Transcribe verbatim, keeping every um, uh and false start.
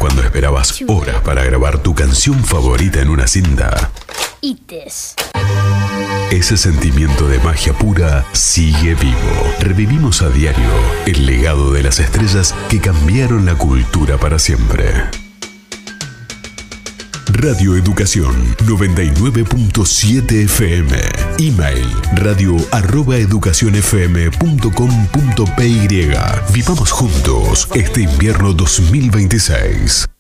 cuando esperabas horas para grabar tu canción favorita en una cinta? Ites. Ese sentimiento de magia pura sigue vivo. Revivimos a diario el legado de las estrellas que cambiaron la cultura para siempre. Radio Educación noventa y nueve punto siete F M. Email radio arroba educacionfm punto com punto py. Vivamos juntos este invierno dos mil veintiséis.